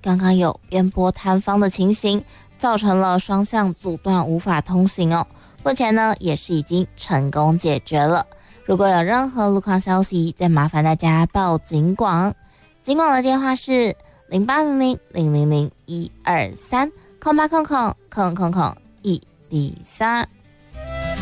刚刚有边坡坍方的情形，造成了双向阻断无法通行哦。目前呢也是已经成功解决了。如果有任何路况消息，再麻烦大家报警广。警广的电话是0800000123，0800000103。